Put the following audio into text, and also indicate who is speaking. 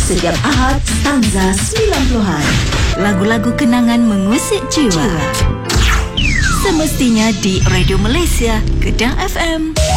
Speaker 1: Setiap Ahad, Stanza 90-an. Lagu-lagu kenangan mengusik jiwa. Semestinya di Radio Malaysia, Kedah FM.